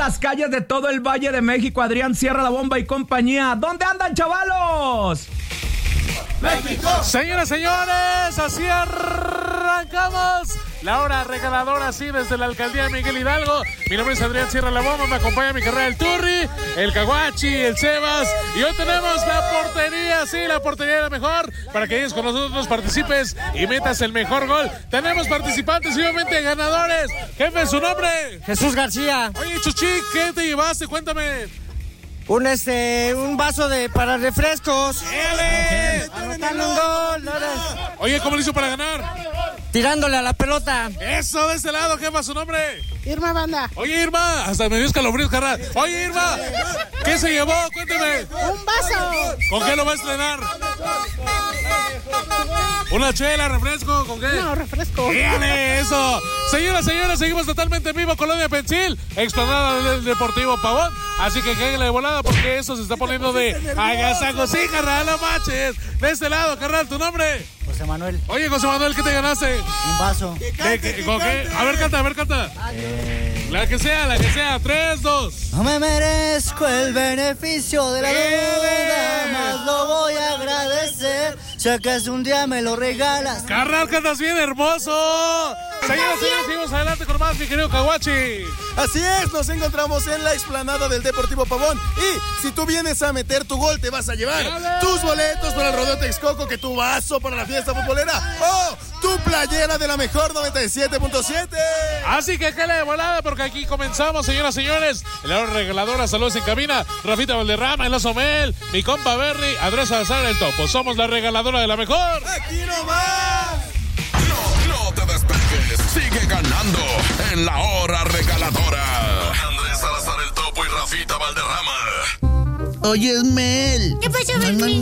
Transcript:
las calles de todo el Valle de México, Adrián Sierra, La Bomba y compañía. ¿Dónde andan, chavalos? ¡México! Señoras, señores, así arrancamos la hora regaladora, así desde la alcaldía de Miguel Hidalgo. Mi nombre es Adrián Sierra La Bomba, me acompaña mi carrera el Turri, el Caguachi, el Sebas. Y hoy tenemos la portería, sí, la portería de la mejor, para que ellos con nosotros participes y metas el mejor gol. Tenemos participantes y obviamente ganadores. Jefe, ¿su nombre? Jesús García. Oye, Chuchi, ¿qué te llevaste? Cuéntame. Un vaso para refrescos. Anotando un gol. Oye, ¿cómo le hizo para ganar? Tirándole a la pelota. Eso, de este lado, jefa, ¿su nombre? Irma Banda. Oye, Irma, hasta me dio escalofríos, carnal. Oye, Irma, ¿qué se llevó? Cuénteme. Un vaso. ¿Con qué lo va a estrenar? ¿Una chela, refresco? ¿Con qué? No, refresco. ¡Dígale eso! Señoras, señores, seguimos totalmente en vivo, Colonia Pensil, explanada del Deportivo Pavón. Así que cáguenle de volada porque eso se está poniendo de agasajo. Sí, carnal, no manches. De este lado, carnal, ¿tu nombre? José Manuel. Oye, José Manuel, ¿qué te ganaste? Un vaso. ¿Con qué? A ver, canta. La que sea. 3, 2. No me merezco el beneficio de la duda, más lo voy a agradecer. Si acaso un día me lo regalas. Carnal, cantas bien hermoso. Señoras, seguimos adelante con más, mi querido Caguachi. Así es, nos encontramos en la explanada del Deportivo Pavón. Y si tú vienes a meter tu gol, te vas a llevar tus boletos para el Rodeo Texcoco, que tu vaso para la fiesta futbolera o tu playera de la mejor 97.7. Así que cállate de volada porque aquí comenzamos, señoras, señores. En la hora regaladora, saludos en cabina. Rafita Valderrama, el Oso Mel, mi compa Berry, Andrés Salazar, el Topo. Somos la regaladora de la mejor. ¡Aquí nomás! No te despegues, sigue ganando en la hora regaladora. Andrés Salazar, el Topo y Rafita Valderrama. Oye, Mel. ¿Qué pasó, Berry?